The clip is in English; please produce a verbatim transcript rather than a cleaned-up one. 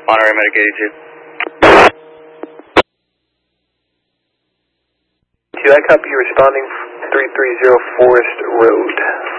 Monterey Medic eighty-two. I copy you responding three three zero Forest Road.